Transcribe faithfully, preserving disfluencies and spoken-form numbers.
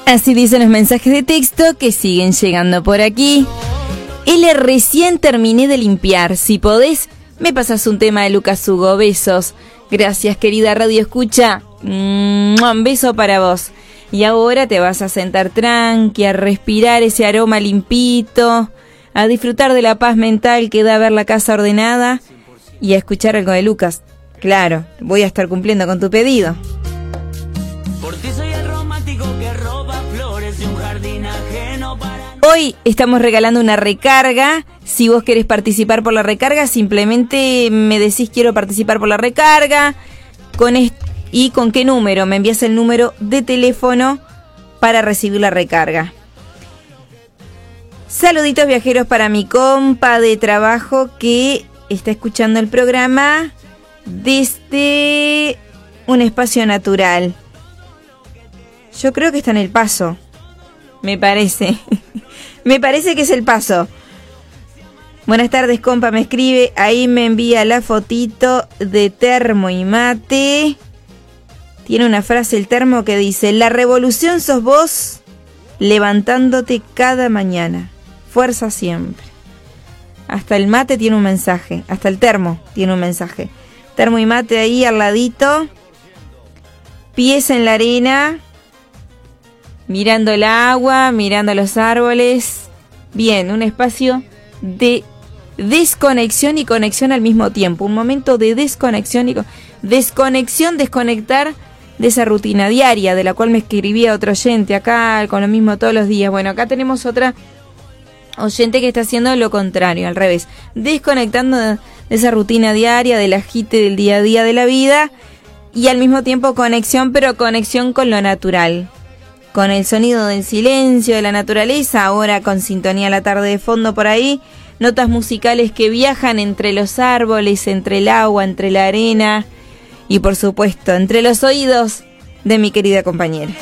Así dicen los mensajes de texto que siguen llegando por aquí. L, recién terminé de limpiar. Si podés, me pasas un tema de Lucas Hugo. Besos. Gracias, querida Radio Escucha. Un beso para vos. Y ahora te vas a sentar tranqui, a respirar ese aroma limpito, a disfrutar de la paz mental que da ver la casa ordenada y a escuchar algo de Lucas. Claro, voy a estar cumpliendo con tu pedido. Por ti soy el romántico que roba flores de un jardín ajeno para... Hoy estamos regalando una recarga. Si vos querés participar por la recarga, simplemente me decís quiero participar por la recarga. Con est- ¿Y con qué número? Me envías el número de teléfono para recibir la recarga. Saluditos viajeros para mi compa de trabajo que está escuchando el programa desde un espacio natural. Yo creo que está en El Paso. Me parece. Me parece que es El Paso. Buenas tardes, compa, me escribe. Ahí me envía la fotito de termo y mate. Tiene una frase el termo que dice: la revolución sos vos levantándote cada mañana. Fuerza siempre. Hasta el mate tiene un mensaje. Hasta el termo tiene un mensaje. Termo y mate ahí al ladito. Pies en la arena. Mirando el agua, mirando los árboles. Bien, un espacio de desconexión y conexión al mismo tiempo. Un momento de desconexión y co- desconexión, desconectar de esa rutina diaria de la cual me escribía otro oyente acá con lo mismo todos los días. Bueno, acá tenemos otra oyente que está haciendo lo contrario, al revés, desconectando de esa rutina diaria, del agite del día a día de la vida y al mismo tiempo conexión, pero conexión con lo natural, con el sonido del silencio, de la naturaleza, ahora con sintonía a la tarde de fondo por ahí, notas musicales que viajan entre los árboles, entre el agua, entre la arena y por supuesto entre los oídos de mi querida compañera.